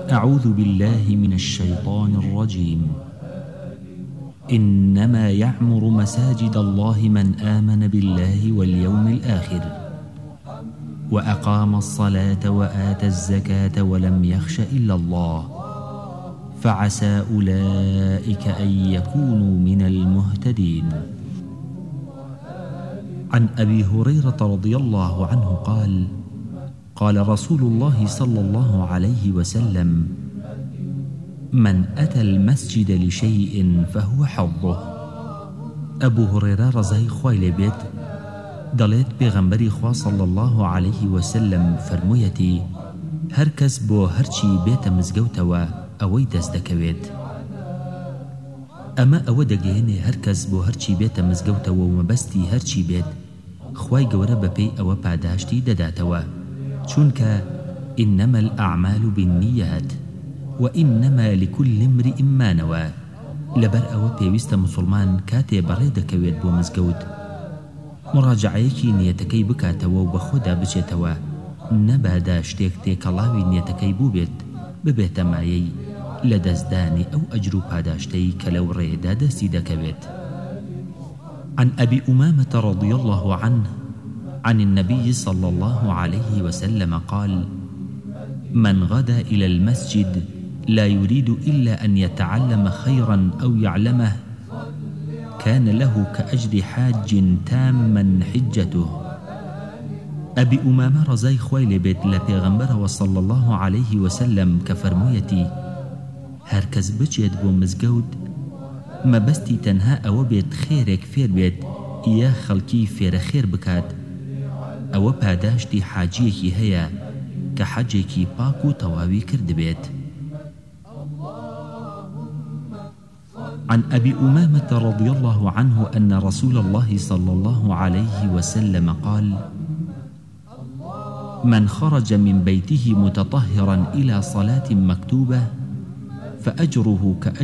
أعوذ بالله من الشيطان الرجيم. إنما يعمر مساجد الله من آمن بالله واليوم الآخر وأقام الصلاة وآتى الزكاة ولم يخش إلا الله فعسى أولئك أن يكونوا من المهتدين. عن أبي هريرة رضي الله عنه قال: قال رسول الله صلى الله عليه وسلم: من أتى المسجد لشيء فهو حظه. أبو هريرة رضي خوای لێ بێت دەڵێت پێغەمبەری خوا صلى الله عليه وسلم فەرموویەتی: هەر کەس بۆ هەرچی بێتە مزگەوتەوە ئەوەی دەست دەکەوێت. ئەمە ئەوە دەگەیەنێ هەر کەس بۆ هەرچی بێتە مزگەوتەوە و مەبەستی هەرچی بێت خوای گەورە بەپێی ئەوە پاداشتی دەداتەوە، چونکە إنما الأعمال بالنيات وإنما لكل امرئ ما نوى. لەبەر ئەوە پێویستە مسلمان کاتێ بەڕێ دەکەوێت بۆ مزگەوت مراجعەیەکی نیەتەکەی بکاتەوە و بە خۆدا بچێتەوە، نەبادا شتێک تێکەڵاوی نیەتەکەی بوو بێت ببێتە مایەی لە دەستدانی ئەو ئەجر و پاداشتەی کە لەو ڕێدا دەستی دەکەوێت. عن أبي أمامة رضي الله عنه عن النبي صلى الله عليه وسلم قال: من غدا إلى المسجد لا يريد إلا أن يتعلم خيرا أو يعلمه كان له كأجر حاج تاما حجته. أبي أمامة رضي خوای لێ بێت لە پێغەمبەرەوە صلى الله عليه وسلم کە فەرموویەتی: هەر کەس بچێت بۆ مزگەوت مەبەستی تەنها ئەوە بێت خێرێک فێر بێت یا خەڵکی فێرە خێر بکات، ئەوە پاداشتی حاجیەکی هەیە کە حەجێکی پاک و تەواوی کردبێت. عن أبي أمامة رضي الله عنه أن رسول الله صلى الله عليه وسلم قال: من خرج من بيته متطهرا إلى صلاة مكتوبة فأجره كأجر